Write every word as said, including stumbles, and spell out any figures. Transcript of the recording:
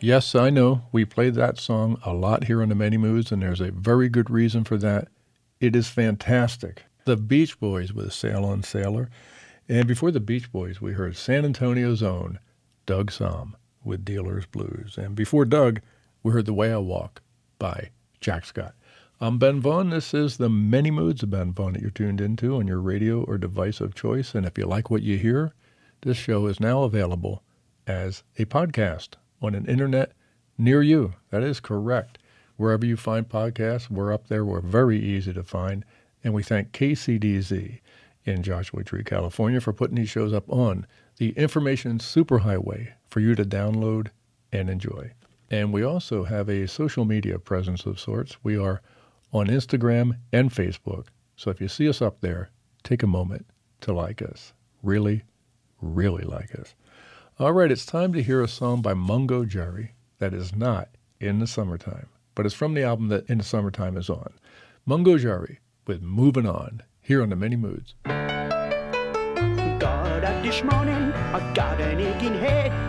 Yes, I know. We play that song a lot here on the Many Moods, and there's a very good reason for that. It is fantastic. The Beach Boys with Sail on Sailor. And before the Beach Boys, we heard San Antonio's own Doug Somm with Dealer's Blues. And before Doug, we heard The Way I Walk by Jack Scott. I'm Ben Vaughn. This is the Many Moods of Ben Vaughn that you're tuned into on your radio or device of choice. And if you like what you hear, this show is now available as a podcast on an internet near you. That is correct. Wherever you find podcasts, we're up there. We're very easy to find. And we thank K C D Z in Joshua Tree, California, for putting these shows up on the information superhighway for you to download and enjoy. And we also have a social media presence of sorts. We are on Instagram and Facebook. So if you see us up there, take a moment to like us. Really, really like us. All right, it's time to hear a song by Mungo Jerry that is not In the Summertime, but it's from the album that In the Summertime is on. Mungo Jerry with Moving On, here on the Many Moods. Got up this morning, I got an aching head.